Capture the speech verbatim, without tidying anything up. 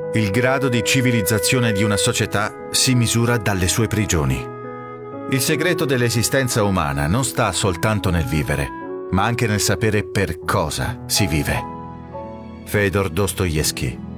Il grado di civilizzazione di una società si misura dalle sue prigioni. Il segreto dell'esistenza umana non sta soltanto nel vivere, ma anche nel sapere per cosa si vive. Fëdor Dostoevskij.